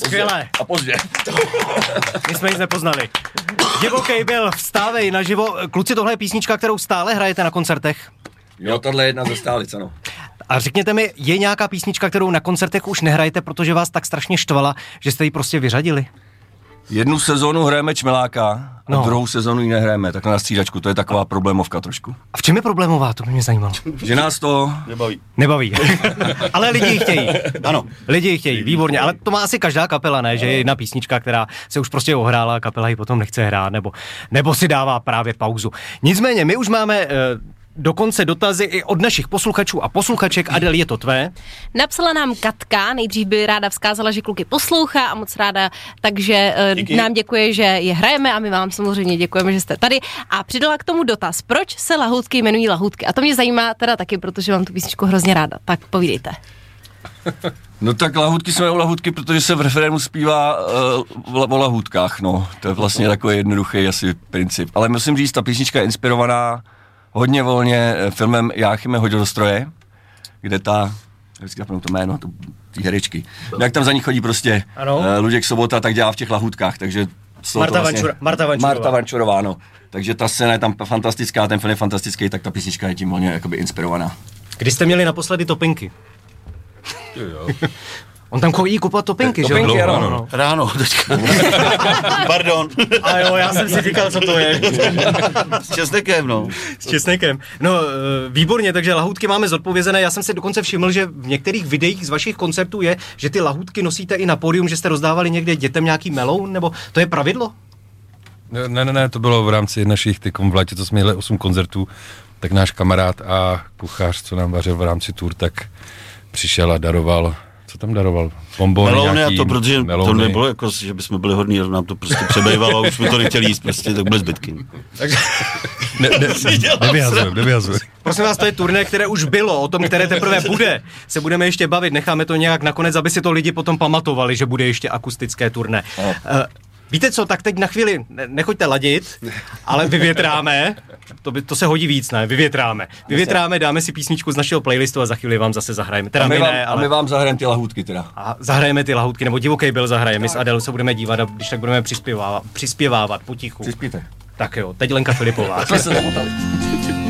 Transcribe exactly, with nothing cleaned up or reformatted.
Skvělé. A pozdě. My jsme nic nepoznali. Divokej byl, vstávej naživo. Kluci, tohle je písnička, kterou stále hrajete na koncertech? Jo, tahle je jedna ze stálic, ano. A řekněte mi, je nějaká písnička, kterou na koncertech už nehrajete, protože vás tak strašně štvala, že jste ji prostě vyřadili? Jednu sezónu hrajeme Čmeláka a no. druhou sezónu ji nehrajeme, tak na střídačku, to je taková problémovka trošku. A v čem je problémová, to by mě zajímalo. Že nás to nebaví. Nebaví. Ale lidi ji chtějí. Ano. Lidi ji chtějí, výborně, ale to má asi každá kapela, ne? Že je jedna písnička, která se už prostě ohrála, kapela ji potom nechce hrát, nebo, nebo si dává právě pauzu. Nicméně, my už máme... Uh, dokonce dotazy i od našich posluchačů a posluchaček. Adel, je to tvé? Napsala nám Katka, nejdřív by ráda vzkázala, že kluky poslouchá a moc ráda, takže uh, nám děkuje, že je hrajeme a my vám samozřejmě děkujeme, že jste tady. A přidala k tomu dotaz, proč se lahůdky jmenují lahůdky? A to mě zajímá teda taky, protože mám tu písničku hrozně ráda. Tak povídejte. No tak lahůdky jsme o lahůdky, protože se v referénu zpívá uh, o lahůdkách, no. To je vlastně takový jednoduchý asi princip. Ale musím říct, ta písnička je inspirovaná hodně volně filmem Jáchyme hodil do stroje, kde ta, vždycky zapomenu to jméno, ty herečky, jak tam za ní chodí prostě uh, Luděk Sobota, tak dělá v těch lahůdkách, takže... Marta, vlastně, Vančura, Marta Vančurová. Marta Vančurová, no. Takže ta scéna je tam fantastická, ten film je fantastický, tak ta písnička je tím volně jakoby inspirovaná. Kdy jste měli naposledy topinky? Jo. On tam chodí kupovat topinky, že jo? Topinky ráno. No. Ráno, teďka. Pardon. A jo, já jsem si říkal, co to je. S česnekem, no. S česnekem. No, výborně, takže lahůdky máme zodpovězené. Já jsem si dokonce všiml, že v některých videích z vašich koncertů je, že ty lahůdky nosíte i na pódium, že jste rozdávali někde dětem nějaký meloun, nebo to je pravidlo? Ne, ne, ne, to bylo v rámci našich tykom v létě, co jsme měli osm koncertů, tak náš kamarád a kuchař, co nám vařil v rámci tour, tak přišel a daroval. Co tam daroval? Bombony, melouny nějaký, a to, protože melouny. To nebylo jako, že bychom byli hodní, nám to prostě přebejvalo a už jsme to nechtěli jíst, prostě tak byly zbytky. Takže ne, ne, nevyhazujem, nevyhazujem. Prosím vás, to je turné, které už bylo, o tom, které teprve bude. Se budeme ještě bavit, necháme to nějak nakonec, aby si to lidi potom pamatovali, že bude ještě akustické turné. Uh, Víte co, tak teď na chvíli, nechoďte ladit, ale vyvětráme, to, by, to se hodí víc, ne, vyvětráme. Vyvětráme, dáme si písničku z našeho playlistu a za chvíli vám zase zahrajeme. Teda a my, my vám, ne, ale... a my vám zahrajeme ty lahůdky teda. A zahrajeme ty lahůdky, nebo Divokej byl zahraje, my s Adel se budeme dívat a když tak budeme přispěvávat, přispěvávat potichu. Přispíte. Tak jo, teď Lenka Filipová. Jsme se zamotali.